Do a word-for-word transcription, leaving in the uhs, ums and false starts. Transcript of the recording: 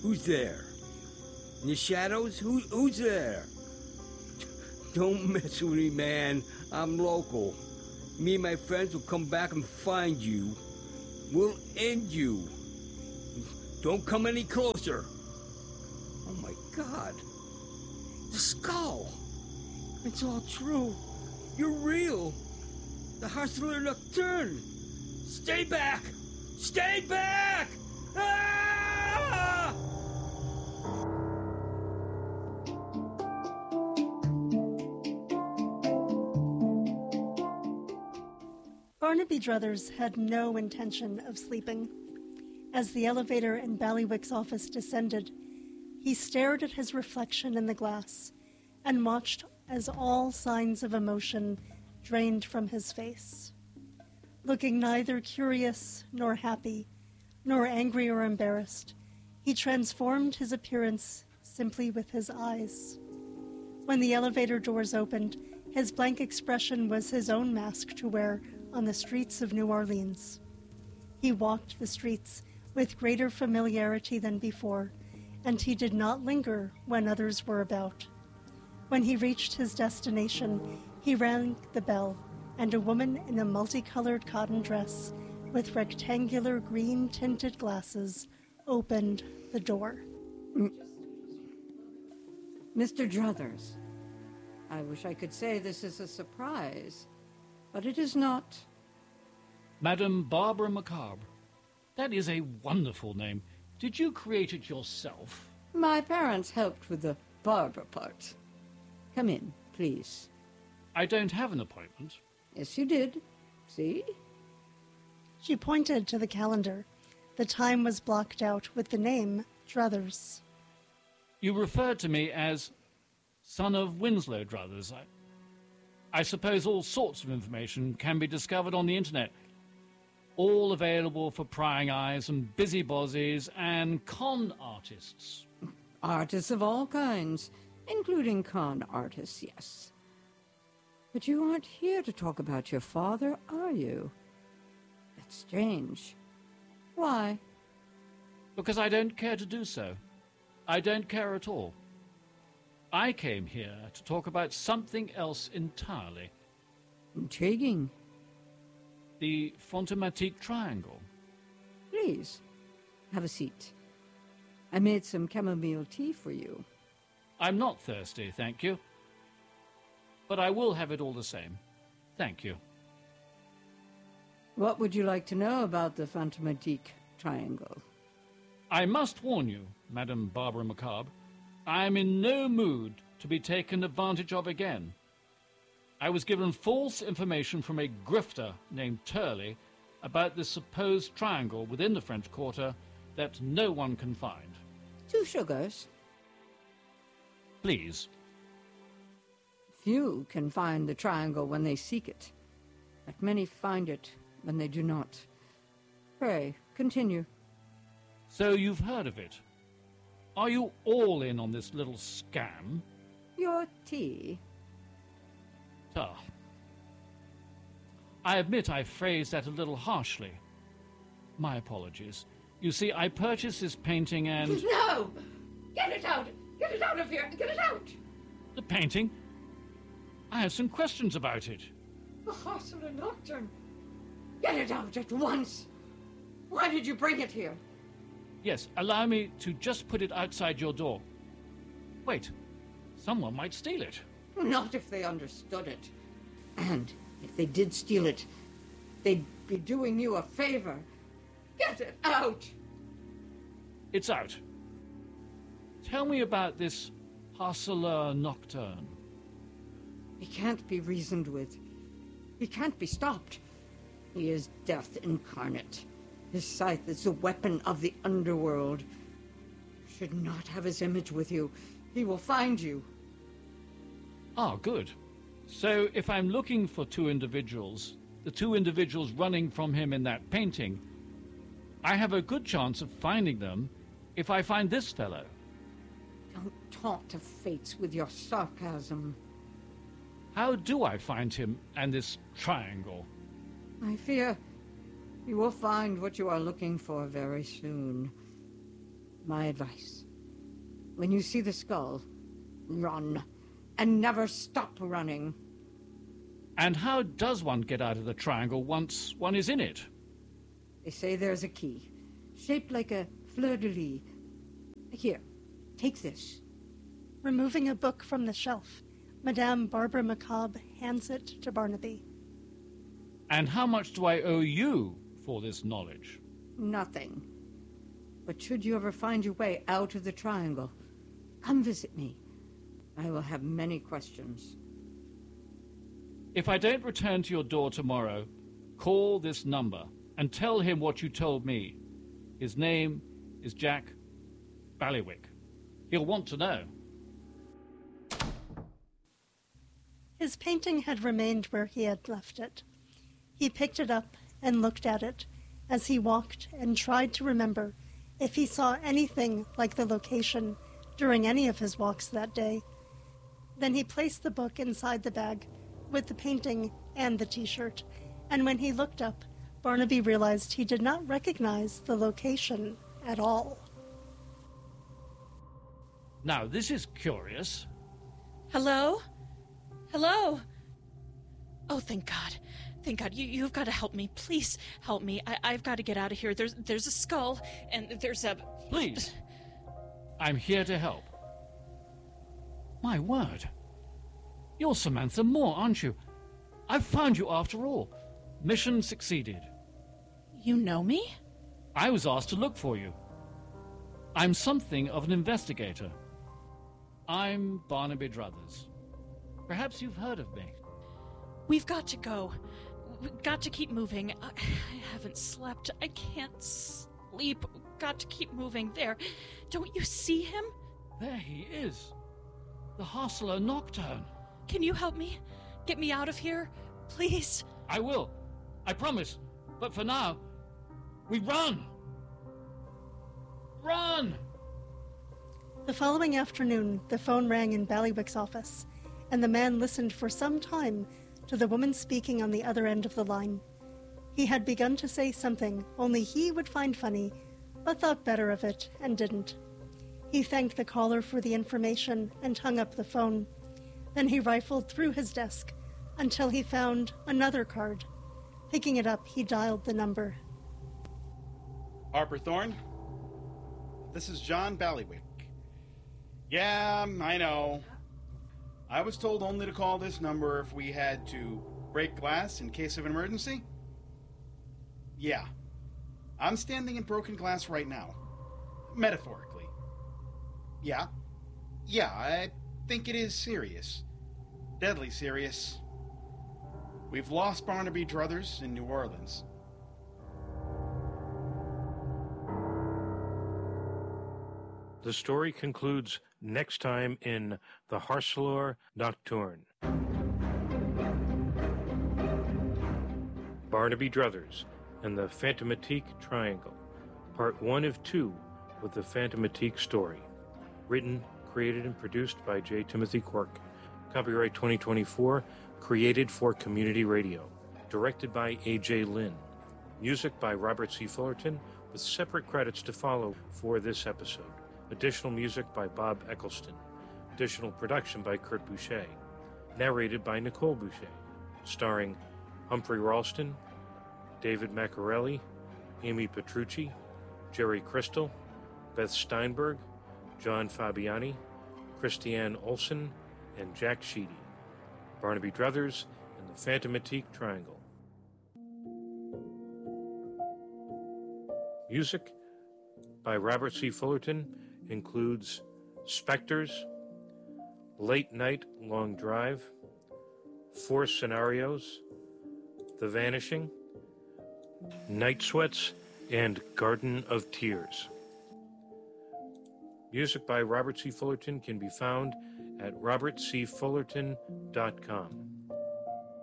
Who's there? In the shadows? Who, who's there? Don't mess with me, man. I'm local. Me and my friends will come back and find you. We'll end you. Don't come any closer. Oh my God. The skull. It's all true. You're real. The Harceleur Nocturne. Stay back! Stay back! Ah! Barnaby Druthers had no intention of sleeping. As the elevator in Ballywick's office descended, he stared at his reflection in the glass and watched as all signs of emotion drained from his face. Looking neither curious nor happy, nor angry or embarrassed, he transformed his appearance simply with his eyes. When the elevator doors opened, his blank expression was his own mask to wear on the streets of New Orleans. He walked the streets with greater familiarity than before, and he did not linger when others were about. When he reached his destination, he rang the bell, and a woman in a multicolored cotton dress with rectangular green-tinted glasses opened the door. Mister Druthers, I wish I could say this is a surprise, but it is not. Madame Barbara Macabre. That is a wonderful name. Did you create it yourself? My parents helped with the Barbara part. Come in, please. I don't have an appointment. Yes, you did. See? She pointed to the calendar. The time was blocked out with the name Druthers. You referred to me as son of Winslow Druthers. I, I suppose all sorts of information can be discovered on the internet. All available for prying eyes and busybodies and con artists. Artists of all kinds, including con artists, yes. But you aren't here to talk about your father, are you? That's strange. Why? Because I don't care to do so. I don't care at all. I came here to talk about something else entirely. Intriguing. The Fantomatique Triangle. Please, have a seat. I made some chamomile tea for you. I'm not thirsty, thank you. But I will have it all the same. Thank you. What would you like to know about the Fantomatique Triangle? I must warn you, Madame Barbara Macabre, I am in no mood to be taken advantage of again. I was given false information from a grifter named Turley about this supposed triangle within the French Quarter that no one can find. Two sugars. Please. Few can find the triangle when they seek it, but many find it when they do not. Pray, continue. So you've heard of it. Are you all in on this little scam? Your tea. Ah. I admit I phrased that a little harshly. My apologies. You see, I purchased this painting and... No! Get it out! Get it out of here! Get it out! The painting? I have some questions about it. The Harceleur Nocturne! Get it out at once! Why did you bring it here? Yes, allow me to just put it outside your door. Wait, someone might steal it. Not if they understood it. And if they did steal it, they'd be doing you a favor. Get it out! It's out. Tell me about this Harceleur Nocturne. He can't be reasoned with. He can't be stopped. He is death incarnate. His scythe is the weapon of the underworld. You should not have his image with you. He will find you. Ah, good. So if I'm looking for two individuals, the two individuals running from him in that painting, I have a good chance of finding them if I find this fellow. Don't taunt of fates with your sarcasm. How do I find him and this triangle? I fear you will find what you are looking for very soon. My advice. When you see the skull, run, and never stop running. And how does one get out of the triangle once one is in it? They say there's a key, shaped like a fleur-de-lis. Here, take this. Removing a book from the shelf, Madame Barbara Macabre hands it to Barnaby. And how much do I owe you for this knowledge? Nothing. But should you ever find your way out of the triangle, come visit me. I will have many questions. If I don't return to your door tomorrow, call this number and tell him what you told me. His name is Jack Ballywick. He'll want to know. His painting had remained where he had left it. He picked it up and looked at it as he walked and tried to remember if he saw anything like the location during any of his walks that day. Then he placed the book inside the bag with the painting and the t-shirt, and when he looked up, Barnaby realized he did not recognize the location at all. Now, this is curious. Hello? Hello? Oh, thank God. Thank God. You, you've got to help me. Please help me. I, I've got to get out of here. There's, there's a skull, and there's a... Please. I'm here to help. My word. You're Samantha Moore, aren't you? I've found you after all. Mission succeeded. You know me? I was asked to look for you. I'm something of an investigator. I'm Barnaby Druthers. Perhaps you've heard of me. We've got to go. We've got to keep moving. I, I haven't slept. I can't sleep. Got to keep moving. There. Don't you see him? There he is. The Hostler Nocturne. Can you help me? Get me out of here? Please? I will. I promise. But for now, we run! Run! The following afternoon, the phone rang in Ballywick's office, and the man listened for some time to the woman speaking on the other end of the line. He had begun to say something only he would find funny, but thought better of it and didn't. He thanked the caller for the information and hung up the phone. Then he rifled through his desk until he found another card. Picking it up, he dialed the number. Harper Thorne? This is John Ballywick. Yeah, I know. I was told only to call this number if we had to break glass in case of an emergency. Yeah. I'm standing in broken glass right now. Metaphorically. Yeah. Yeah, I think it is serious. Deadly serious. We've lost Barnaby Druthers in New Orleans. The story concludes next time in The Harcelor Nocturne. Barnaby Druthers and the Phantomatique Triangle, part one of two with the Phantomatique story. Written, created, and produced by J. Timothy Quirk. Copyright twenty twenty-four, created for community radio. Directed by A J Lynn. Music by Robert C. Fullerton, with separate credits to follow for this episode. Additional music by Bob Eccleston. Additional production by Kurt Boucher. Narrated by Nicole Boucher. Starring Humphrey Ralston, David Maccarelli, Amy Petrucci, Jerry Crystal, Beth Steinberg, John Fabiani, Christiane Olsen, and Jack Sheedy. Barnaby Druthers and the Phantomatique Triangle. Music by Robert C. Fullerton includes Spectres, Late Night Long Drive, Four Scenarios, The Vanishing, Night Sweats, and Garden of Tears. Music by Robert C. Fullerton can be found at robert c fullerton dot com.